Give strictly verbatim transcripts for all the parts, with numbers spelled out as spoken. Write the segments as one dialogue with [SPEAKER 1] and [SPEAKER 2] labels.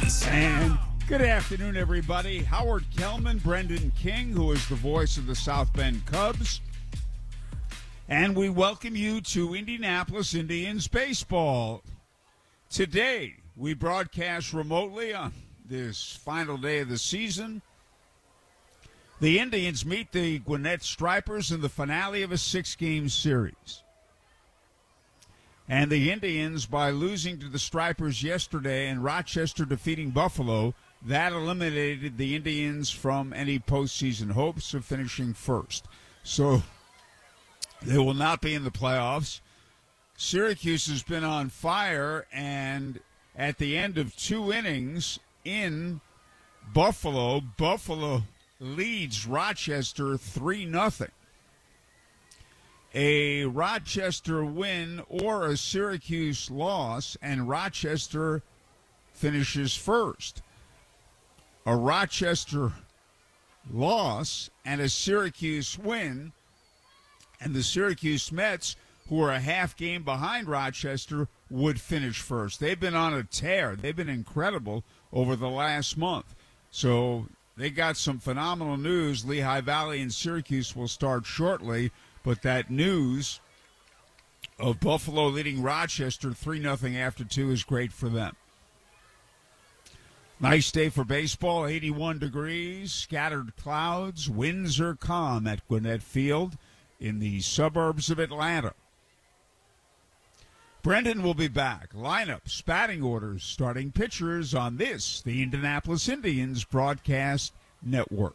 [SPEAKER 1] Indians.
[SPEAKER 2] And good afternoon, everybody. Howard Kellman, Brendan King, who is the voice of the South Bend Cubs. And we welcome you to Indianapolis Indians baseball. Today, we broadcast remotely on this final day of the season. The Indians meet the Gwinnett Stripers in the finale of a six-game series. And the Indians, by losing to the Stripers yesterday and Rochester defeating Buffalo, that eliminated the Indians from any postseason hopes of finishing first. So they will not be in the playoffs. Syracuse has been on fire, and at the end of two innings in Buffalo, Buffalo leads Rochester three nothing. A Rochester win or a Syracuse loss, and Rochester finishes first. A Rochester loss and a Syracuse win, and the Syracuse Mets, who are a half game behind Rochester, would finish first. They've been on a tear. They've been incredible over the last month. So they got some phenomenal news. Lehigh Valley and Syracuse will start shortly. But that news of Buffalo leading Rochester three nothing after two is great for them. Nice day for baseball, eighty-one degrees, scattered clouds, winds are calm at Gwinnett Field in the suburbs of Atlanta. Brendan will be back. Lineups, batting orders, starting pitchers on this, the Indianapolis Indians Broadcast Network.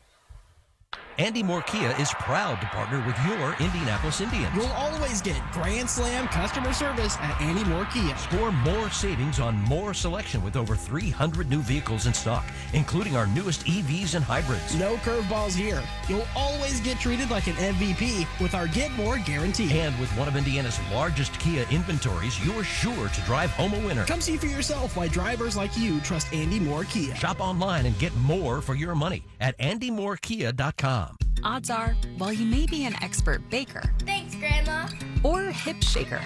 [SPEAKER 3] Andy Moore Kia is proud to partner with your Indianapolis Indians.
[SPEAKER 4] You'll always get Grand Slam customer service at Andy Moore Kia.
[SPEAKER 3] Score more savings on more selection with over three hundred new vehicles in stock, including our newest E Vs and hybrids.
[SPEAKER 4] No curveballs here. You'll always get treated like an M V P with our Get More guarantee.
[SPEAKER 3] And with one of Indiana's largest Kia inventories, you're sure to drive home a winner.
[SPEAKER 4] Come see for yourself why drivers like you trust Andy Moore Kia.
[SPEAKER 3] Shop online and get more for your money at andy moore kia dot com.
[SPEAKER 5] Odds are, while you may be an expert baker,
[SPEAKER 6] thanks, Grandma,
[SPEAKER 5] or hip shaker,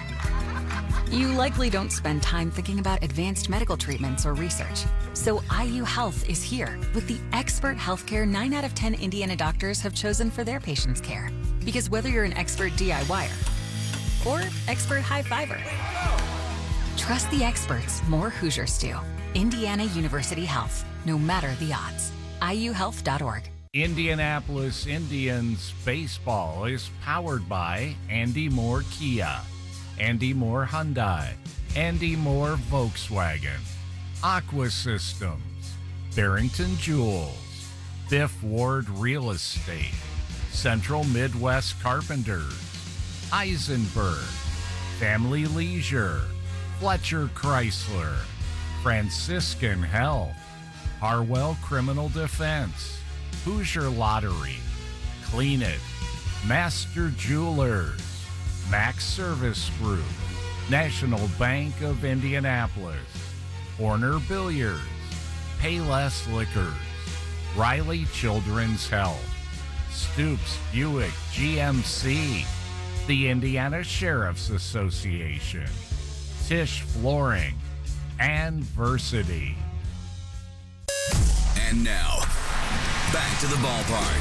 [SPEAKER 5] you likely don't spend time thinking about advanced medical treatments or research. So I U Health is here with the expert healthcare nine out of ten Indiana doctors have chosen for their patients' care. Because whether you're an expert D I Y er or expert high-fiver, trust the experts more Hoosiers do. Indiana University Health, no matter the odds. I U health dot org.
[SPEAKER 7] Indianapolis Indians baseball is powered by Andy Moore Kia, Andy Moore Hyundai, Andy Moore Volkswagen, Aqua Systems, Barrington Jewels, Biff Ward Real Estate, Central Midwest Carpenters, Eisenberg, Family Leisure, Fletcher Chrysler, Franciscan Health, Harwell Criminal Defense, Hoosier Lottery, Clean It, Master Jewelers, Max Service Group, National Bank of Indianapolis, Horner Billiards, Payless Liquors, Riley Children's Health, Stoops Buick G M C, the Indiana Sheriff's Association, Tisch Flooring, and Versity.
[SPEAKER 1] And now, back to the ballpark.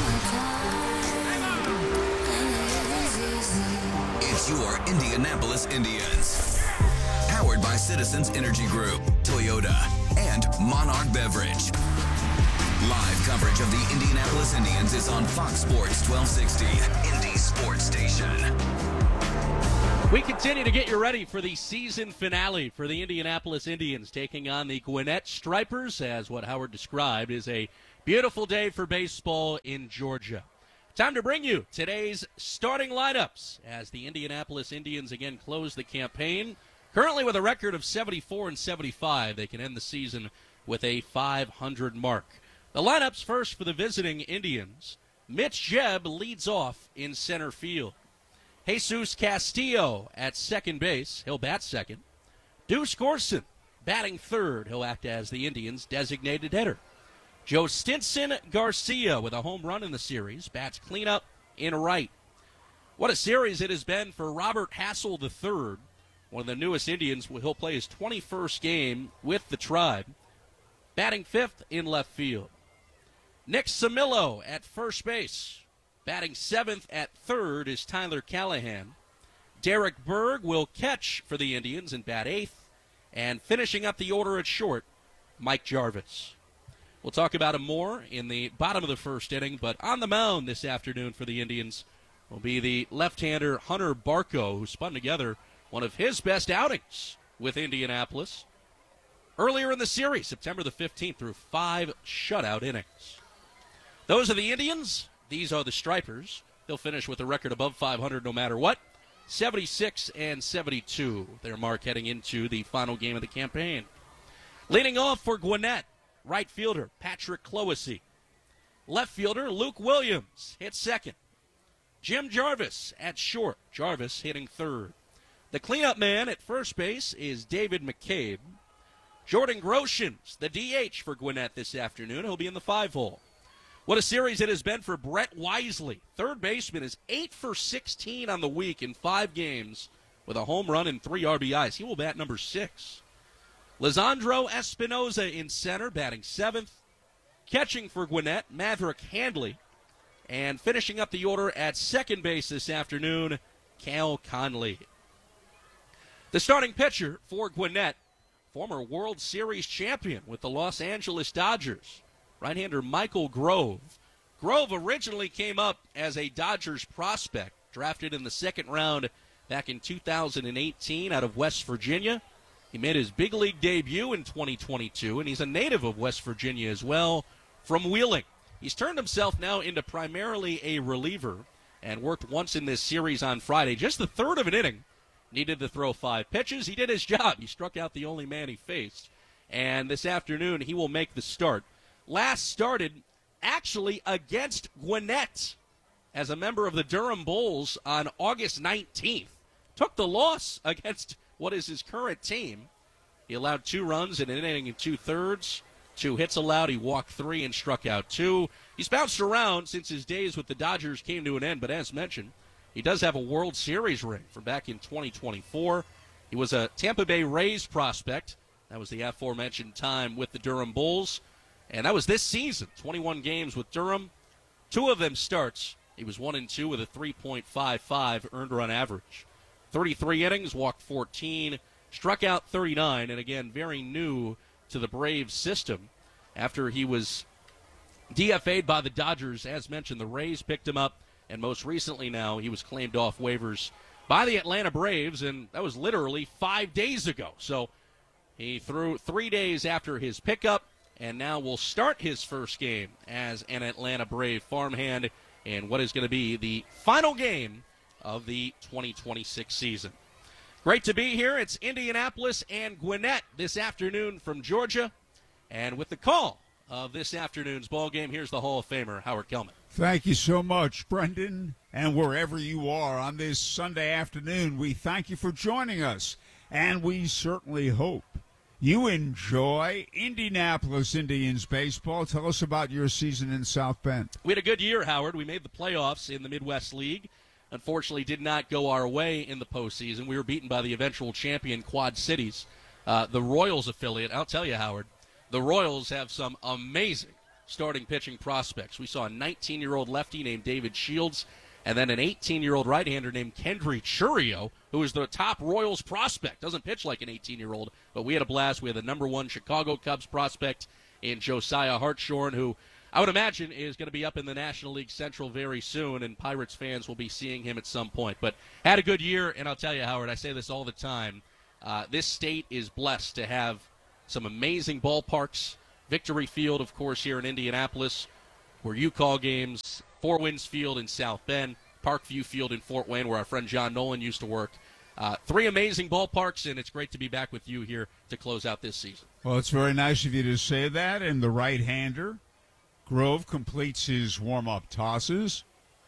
[SPEAKER 1] It's your Indianapolis Indians. Powered by Citizens Energy Group, Toyota, and Monarch Beverage. Live coverage of the Indianapolis Indians is on Fox Sports twelve sixty, Indy Sports Station.
[SPEAKER 8] We continue to get you ready for the season finale for the Indianapolis Indians taking on the Gwinnett Stripers, as what Howard described is a beautiful day for baseball in Georgia. Time to bring you today's starting lineups as the Indianapolis Indians again close the campaign. Currently with a record of seventy-four and seventy-five, they can end the season with a five hundred mark. The lineups first for the visiting Indians. Mitch Jebb leads off in center field. Jesus Castillo at second base. He'll bat second. Deuce Gorson batting third. He'll act as the Indians' designated hitter. Joe Stinson Garcia with a home run in the series. Bats cleanup in right. What a series it has been for Robert Hassel the third, one of the newest Indians. He'll play his twenty-first game with the Tribe. Batting fifth in left field. Nick Samillo at first base. Batting seventh at third is Tyler Callahan. Derek Berg will catch for the Indians and bat eighth. And finishing up the order at short, Mike Jarvis. We'll talk about him more in the bottom of the first inning, but on the mound this afternoon for the Indians will be the left-hander Hunter Barco, who spun together one of his best outings with Indianapolis earlier in the series, September the fifteenth, through five shutout innings. Those are the Indians. These are the Stripers. They'll finish with a record above five hundred no matter what. seventy-six and seventy-two, their mark heading into the final game of the campaign. Leading off for Gwinnett, right fielder Patrick Cloesy. Left fielder Luke Williams hits second. Jim Jarvis at short. Jarvis hitting third. The cleanup man at first base is David McCabe. Jordan Groshans, the D H for Gwinnett this afternoon. He'll be in the five hole. What a series it has been for Brett Wisely. Third baseman is eight for sixteen on the week in five games with a home run and three R B Is. He will bat number six. Lisandro Espinoza in center, batting seventh. Catching for Gwinnett, Maverick Handley. And finishing up the order at second base this afternoon, Cal Conley. The starting pitcher for Gwinnett, former World Series champion with the Los Angeles Dodgers, right-hander Michael Grove. Grove originally came up as a Dodgers prospect, drafted in the second round back in two thousand eighteen out of West Virginia. He made his big league debut in twenty twenty-two, and he's a native of West Virginia as well, from Wheeling. He's turned himself now into primarily a reliever and worked once in this series on Friday. Just the third of an inning. Needed to throw five pitches. He did his job. He struck out the only man he faced. And this afternoon, he will make the start. Last started actually against Gwinnett as a member of the Durham Bulls on August nineteenth. Took the loss against what is his current team. He allowed two runs in an inning and two-thirds. Two hits allowed. He walked three and struck out two. He's bounced around since his days with the Dodgers came to an end, but as mentioned, he does have a World Series ring from back in twenty twenty-four. He was a Tampa Bay Rays prospect. That was the aforementioned time with the Durham Bulls. And that was this season, twenty-one games with Durham. Two of them starts. He was one and two with a three point five five earned run average. thirty-three innings, walked fourteen, struck out thirty-nine, and again, very new to the Braves system. After he was D F A'd by the Dodgers, as mentioned, the Rays picked him up, and most recently now he was claimed off waivers by the Atlanta Braves, and that was literally five days ago. So he threw three days after his pickup, and now will start his first game as an Atlanta Brave farmhand in what is going to be the final game of the twenty twenty-six season. Great to be here. It's Indianapolis and Gwinnett this afternoon from Georgia. And with the call of this afternoon's ball game, here's the Hall of Famer, Howard Kellman.
[SPEAKER 2] Thank you so much, Brendan. And wherever you are on this Sunday afternoon, we thank you for joining us. And we certainly hope you enjoy Indianapolis Indians baseball. Tell us about your season in South Bend.
[SPEAKER 8] We had a good year, Howard. We made the playoffs in the Midwest League. Unfortunately, did not go our way in the postseason. We were beaten by the eventual champion Quad Cities, uh, the Royals affiliate. I'll tell you, Howard, the Royals have some amazing starting pitching prospects. We saw a nineteen-year-old lefty named David Shields, and then an eighteen-year-old right-hander named Kendry Churio, who is the top Royals prospect. Doesn't pitch like an eighteen-year-old, but we had a blast. We had the number one Chicago Cubs prospect in Josiah Hartshorn, who I would imagine is going to be up in the National League Central very soon, and Pirates fans will be seeing him at some point. But had a good year, and I'll tell you, Howard, I say this all the time, uh, this state is blessed to have some amazing ballparks. Victory Field, of course, here in Indianapolis, where you call games, Four Winds Field in South Bend, Parkview Field in Fort Wayne, where our friend John Nolan used to work. Uh, three amazing ballparks, and it's great to be back with you here to close out this season.
[SPEAKER 2] Well, it's very nice of you to say that, and the right-hander Grove completes his warm-up tosses.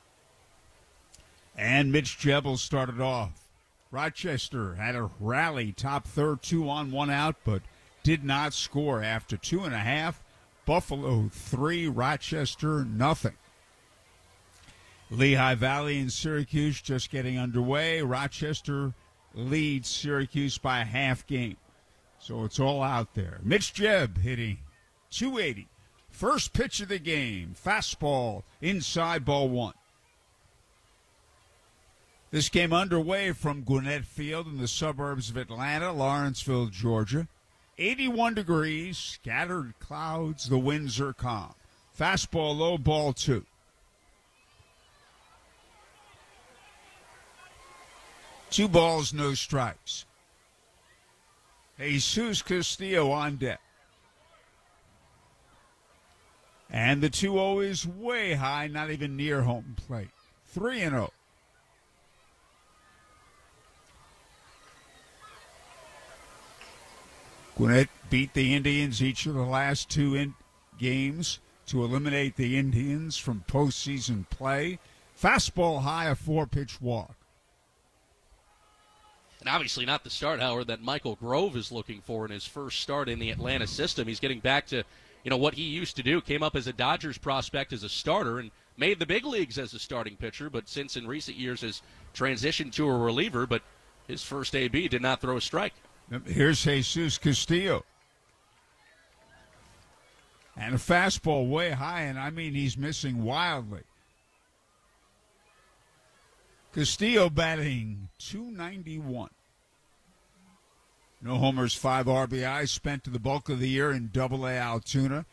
[SPEAKER 2] And Mitch Jebel started off. Rochester had a rally, top third, two on, one out, but did not score after two and a half. Buffalo three, Rochester nothing. Lehigh Valley and Syracuse just getting underway. Rochester leads Syracuse by a half game. So it's all out there. Mitch Jebb hitting two eighty. First pitch of the game. Fastball inside, ball one. This game underway from Gwinnett Field in the suburbs of Atlanta, Lawrenceville, Georgia. eighty-one degrees, scattered clouds, the winds are calm. Fastball low, ball two. Two balls, no strikes. Jesus Castillo on deck. And the two oh is way high, not even near home plate. three and oh. Gwinnett beat the Indians each of the last two in- games to eliminate the Indians from postseason play. Fastball high, a four-pitch walk.
[SPEAKER 8] And obviously not the start, Howard, that Michael Grove is looking for in his first start in the Atlanta system. He's getting back to, you know, what he used to do. Came up as a Dodgers prospect as a starter and made the big leagues as a starting pitcher, but since in recent years has transitioned to a reliever, but his first A B did not throw a strike.
[SPEAKER 2] Here's Jesus Castillo. And a fastball way high, and I mean he's missing wildly. Castillo batting two ninety-one. No homers, five R B Is, spent the bulk of the year in Double A Altoona.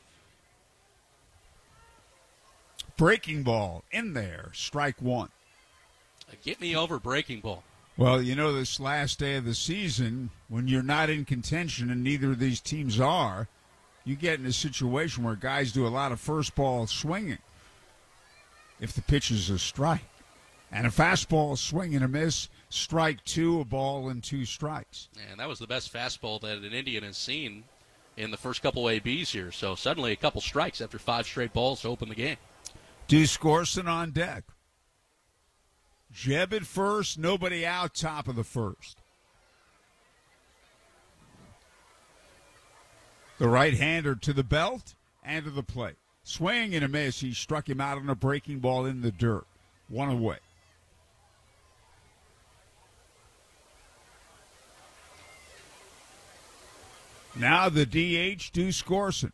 [SPEAKER 2] Breaking ball in there, strike one.
[SPEAKER 8] Get me over breaking ball.
[SPEAKER 2] Well, you know, this last day of the season, when you're not in contention, and neither of these teams are, you get in a situation where guys do a lot of first ball swinging if the pitch is a strike. And a fastball, swing and a miss, strike two, a ball, and two strikes.
[SPEAKER 8] And that was the best fastball that an Indian has seen in the first couple A Bs here. So suddenly a couple strikes after five straight balls to open the game.
[SPEAKER 2] Deuce Gorson on deck. Jeb at first, nobody out, top of the first. The right-hander to the belt and to the plate. Swing and a miss. He struck him out on a breaking ball in the dirt. One away. Now the D H, Deuce Gorson.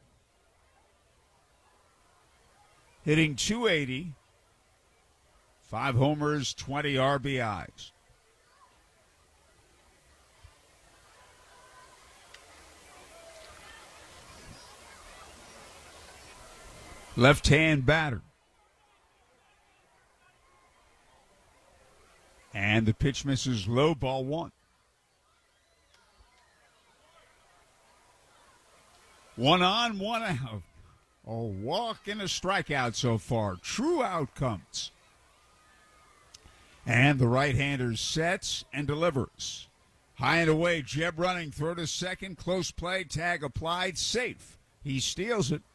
[SPEAKER 2] Hitting two eighty. Five homers, twenty R B Is. Left-hand batter. And the pitch misses low, ball one. One on, one out. A walk and a strikeout so far. True outcomes. And the right-hander sets and delivers. High and away, Jeb running, throw to second, close play, tag applied, safe. He steals it.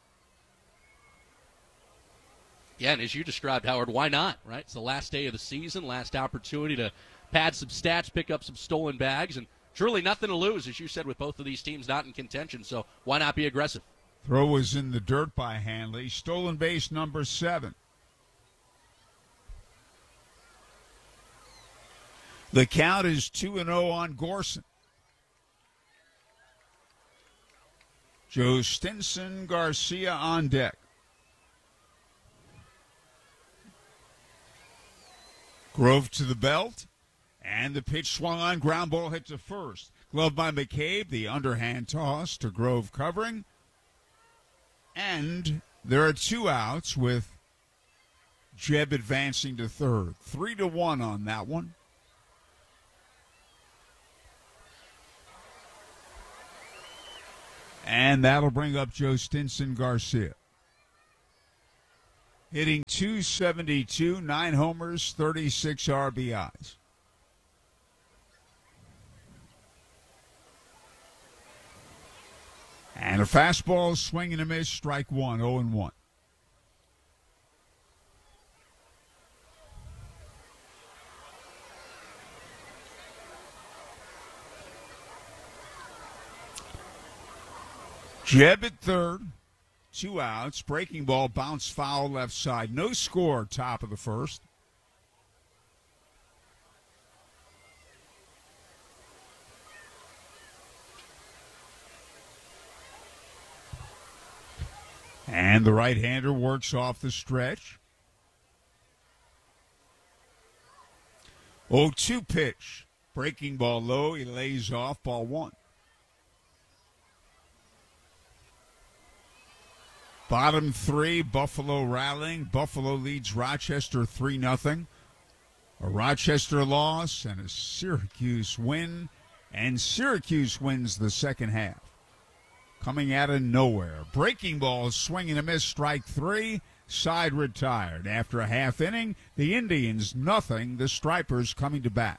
[SPEAKER 8] Yeah, and as you described, Howard, why not, right? It's the last day of the season, last opportunity to pad some stats, pick up some stolen bags, and truly nothing to lose, as you said, with both of these teams not in contention, so why not be aggressive?
[SPEAKER 2] Throw was in the dirt by Hanley. Stolen base number seven. The count is two and oh on Gorson. Joe Stinson Garcia on deck. Grove to the belt, and the pitch swung on, ground ball hit to first. Glove by McCabe, the underhand toss to Grove covering. And there are two outs with Jeb advancing to third. Three to one on that one. And that'll bring up Joe Stinson Garcia. Hitting two seventy-two, nine homers, thirty-six R B Is. And a fastball, swing and a miss, strike one, oh and one. Jeb at third. Two outs. Breaking ball, bounce foul left side. No score, top of the first. And the right-hander works off the stretch. oh two pitch. Breaking ball low. He lays off ball one. Bottom three, Buffalo rallying. Buffalo leads Rochester three nothing. A Rochester loss and a Syracuse win. And Syracuse wins the second half. Coming out of nowhere. Breaking ball, swing and a miss, strike three. Side retired. After a half inning, the Indians nothing. The Stripers coming to bat.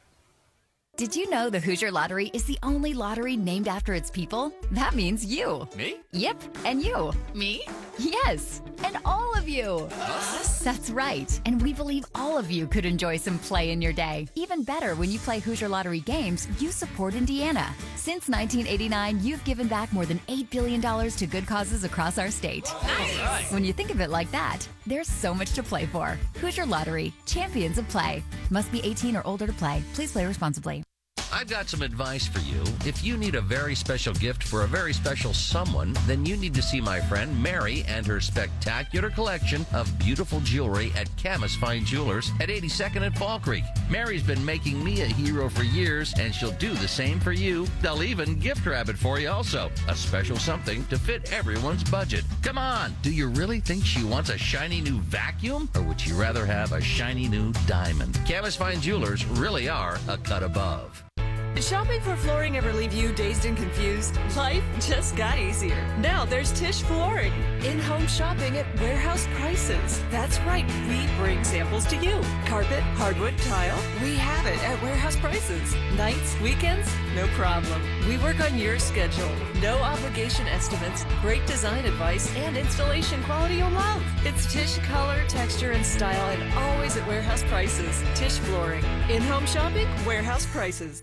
[SPEAKER 5] Did you know the Hoosier Lottery is the only lottery named after its people? That means you.
[SPEAKER 6] Me?
[SPEAKER 5] Yep, and you.
[SPEAKER 6] Me?
[SPEAKER 5] Yes, and all of you.
[SPEAKER 6] Us?
[SPEAKER 5] That's right, and we believe all of you could enjoy some play in your day. Even better, when you play Hoosier Lottery games, you support Indiana. Since nineteen eighty-nine, you've given back more than eight billion dollars to good causes across our state.
[SPEAKER 6] Nice.
[SPEAKER 5] When you think of it like that, there's so much to play for. Hoosier Lottery, champions of play. Must be eighteen or older to play. Please play responsibly.
[SPEAKER 3] I've got some advice for you. If you need a very special gift for a very special someone, then you need to see my friend Mary and her spectacular collection of beautiful jewelry at Camus Fine Jewelers at eighty-second and Fall Creek. Mary's been making me a hero for years, and she'll do the same for you. They'll even gift wrap it for you also. A special something to fit everyone's budget. Come on, do you really think she wants a shiny new vacuum? Or would you rather have a shiny new diamond? Camus Fine Jewelers really are a cut above.
[SPEAKER 9] Did shopping for flooring ever leave you dazed and confused? Life just got easier. Now there's Tisch Flooring. In-home shopping at warehouse prices. That's right, we bring samples to you. Carpet, hardwood, tile, we have it at warehouse prices. Nights, weekends, no problem. We work on your schedule. No obligation estimates, great design advice, and installation quality you'll love. It's Tisch color, texture, and style, and always at warehouse prices. Tisch Flooring. In-home shopping, warehouse prices.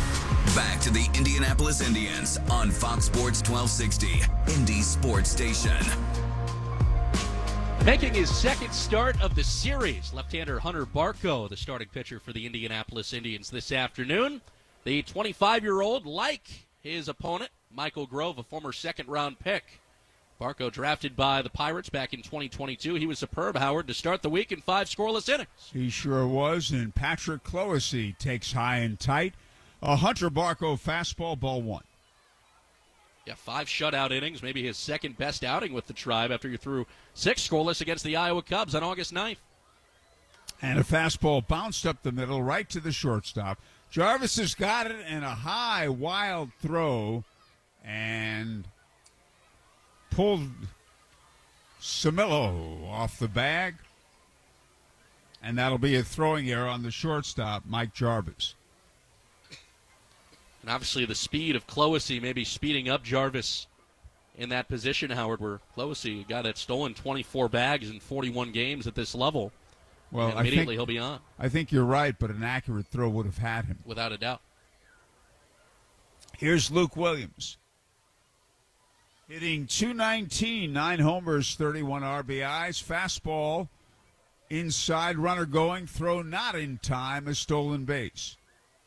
[SPEAKER 1] Back to the Indianapolis Indians on Fox Sports twelve sixty, Indy Sports Station.
[SPEAKER 8] Making his second start of the series, left-hander Hunter Barco, the starting pitcher for the Indianapolis Indians this afternoon. The twenty-five-year-old, like his opponent, Michael Grove, a former second-round pick. Barco drafted by the Pirates back in twenty twenty-two. He was superb, Howard, to start the week in five scoreless innings.
[SPEAKER 2] He sure was, and Patrick Clohessy takes high and tight. A Hunter Barco fastball, ball one.
[SPEAKER 8] Yeah, five shutout innings, maybe his second best outing with the Tribe after you threw six scoreless against the Iowa Cubs on August ninth.
[SPEAKER 2] And a fastball bounced up the middle right to the shortstop. Jarvis has got it, and a high, wild throw, and pulled Samillo off the bag. And that'll be a throwing error on the shortstop, Mike Jarvis.
[SPEAKER 8] And obviously the speed of Clohessy maybe speeding up Jarvis in that position, Howard, where Clohessy, a guy that's stolen twenty-four bags in forty-one games at this level.
[SPEAKER 2] Well,
[SPEAKER 8] and immediately
[SPEAKER 2] I think,
[SPEAKER 8] he'll be on.
[SPEAKER 2] I think you're right, but an accurate throw would have had him.
[SPEAKER 8] Without a doubt.
[SPEAKER 2] Here's Luke Williams. Hitting two nineteen, nine homers, thirty-one R B Is. Fastball, inside, runner going, throw not in time, a stolen base.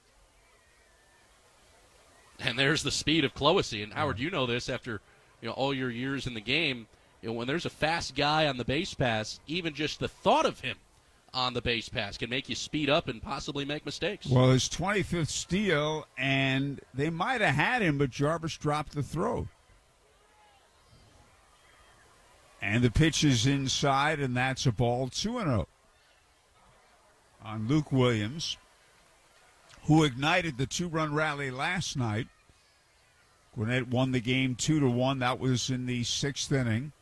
[SPEAKER 8] And there's the speed of Clohessy. And Howard, you know this after you know all your years in the game. You know, when there's a fast guy on the base pass, even just the thought of him on the base pass can make you speed up and possibly make mistakes.
[SPEAKER 2] Well, his twenty-fifth steal, and they might have had him, but Jarvis dropped the throw. And the pitch is inside, and that's a ball, two and oh on Luke Williams, who ignited the two-run rally last night. Gwinnett won the game two to one. That was in the sixth inning.